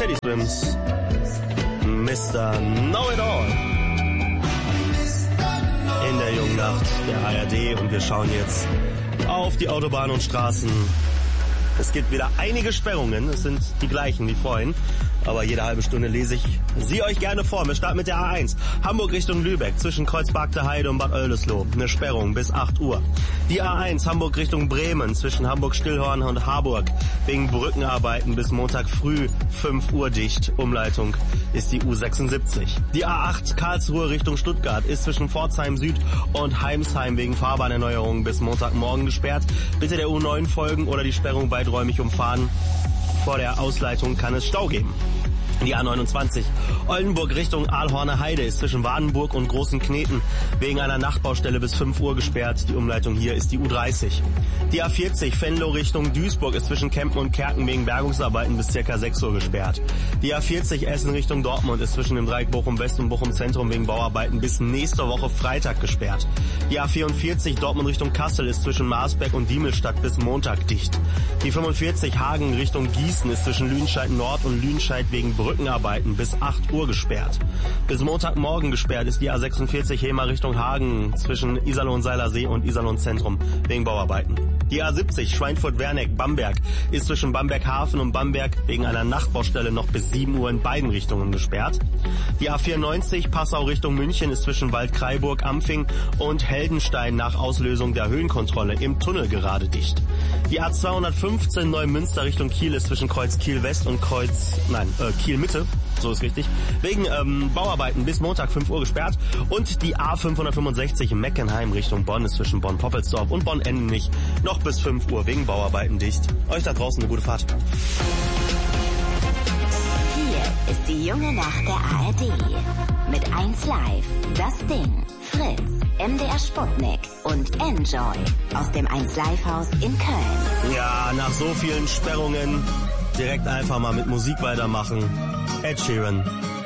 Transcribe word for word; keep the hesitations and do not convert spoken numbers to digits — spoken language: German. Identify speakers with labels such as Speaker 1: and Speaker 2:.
Speaker 1: Teddy Swims, Mister Know-It-All. In der jungen Nacht der A R D und wir schauen jetzt auf die Autobahnen und Straßen. Es gibt wieder einige Sperrungen, es sind die gleichen wie vorhin, aber jede halbe Stunde lese ich sie euch gerne vor. Wir starten mit der A eins, Hamburg Richtung Lübeck, zwischen Kreuzberg Heide und Bad Oeldesloe, eine Sperrung bis acht Uhr. Die A eins, Hamburg Richtung Bremen, zwischen Hamburg-Stillhorn und Harburg, wegen Brückenarbeiten bis Montag früh fünf Uhr dicht. Umleitung ist die U sechsundsiebzig. Die A acht, Karlsruhe Richtung Stuttgart, ist zwischen Pforzheim Süd und Heimsheim wegen Fahrbahnerneuerung bis Montagmorgen gesperrt. Bitte der U neun folgen oder die Sperrung weiträumig umfahren. Vor der Ausleitung kann es Stau geben. Die A neunundzwanzig, Oldenburg Richtung Aalhorner Heide, ist zwischen Wadenburg und Großen Kneten wegen einer Nachtbaustelle bis fünf Uhr gesperrt. Die Umleitung hier ist die U dreißig. Die A vierzig, Venlo Richtung Duisburg, ist zwischen Kempen und Kerken wegen Bergungsarbeiten bis circa sechs Uhr gesperrt. Die A vierzig, Essen Richtung Dortmund, ist zwischen dem Dreieck Bochum West und Bochum Zentrum wegen Bauarbeiten bis nächste Woche Freitag gesperrt. Die A vierundvierzig, Dortmund Richtung Kassel, ist zwischen Marsberg und Diemelstadt bis Montag dicht. Die fünfundvierzig, Hagen Richtung Gießen, ist zwischen Lüdenscheid Nord und Lüdenscheid wegen Brückenarbeiten bis acht Uhr gesperrt. Bis Montagmorgen gesperrt ist die A sechsundvierzig, Hemer Richtung Hagen, zwischen Iserlohn-Seilersee und Iserlohn-Zentrum wegen Bauarbeiten. Die A siebzig, Schweinfurt-Werneck-Bamberg, ist zwischen Bamberg-Hafen und Bamberg wegen einer Nachtbaustelle noch bis sieben Uhr in beiden Richtungen gesperrt. Die A vierundneunzig, Passau Richtung München, ist zwischen Waldkraiburg, Ampfing und Heldenstein nach Auslösung der Höhenkontrolle im Tunnel gerade dicht. Die A zweihundertfünfzehn, Neumünster Richtung Kiel, ist zwischen Kreuz Kiel West und Kreuz, nein, äh, Kiel Mitte, so ist richtig, wegen ähm, Bauarbeiten bis Montag fünf Uhr gesperrt. Und die A fünfhundertfünfundsechzig, Meckenheim Richtung Bonn, ist zwischen Bonn-Poppelsdorf und Bonn-Endenich noch bis fünf Uhr wegen Bauarbeiten dicht. Euch da draußen eine gute Fahrt.
Speaker 2: Hier ist die junge Nacht der A R D. Mit eins Live, Das Ding, Fritz, M D R Sputnik und Enjoy aus dem eins Live Haus in Köln.
Speaker 1: Ja, nach so vielen Sperrungen direkt einfach mal mit Musik weitermachen. Ed Sheeran,